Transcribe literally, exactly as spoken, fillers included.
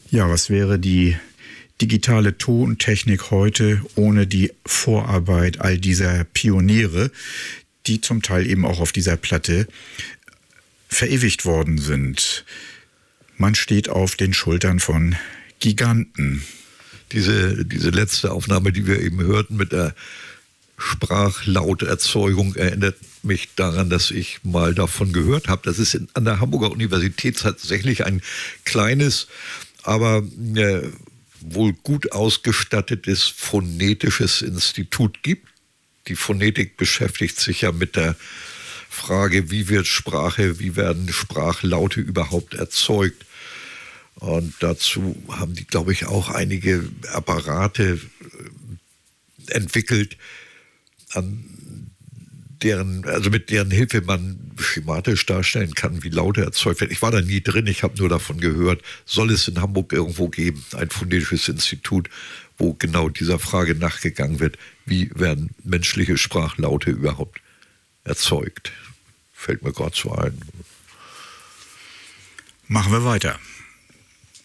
Ja, was wäre die digitale Tontechnik heute ohne die Vorarbeit all dieser Pioniere, die zum Teil eben auch auf dieser Platte verewigt worden sind? Man steht auf den Schultern von Giganten. Diese, diese letzte Aufnahme, die wir eben hörten mit der Sprachlauterzeugung, erinnert mich daran, dass ich mal davon gehört habe. Das ist in, an der Hamburger Universität tatsächlich ein kleines, aber äh, wohl gut ausgestattetes phonetisches Institut gibt. Die Phonetik beschäftigt sich ja mit der Frage, wie wird Sprache, wie werden Sprachlaute überhaupt erzeugt. Und dazu haben die, glaube ich, auch einige Apparate entwickelt, an deren, also mit deren Hilfe man schematisch darstellen kann, wie Laute erzeugt werden. Ich war da nie drin, ich habe nur davon gehört, soll es in Hamburg irgendwo geben, ein phonetisches Institut, wo genau dieser Frage nachgegangen wird, wie werden menschliche Sprachlaute überhaupt erzeugt. Fällt mir gerade so ein. Machen wir weiter.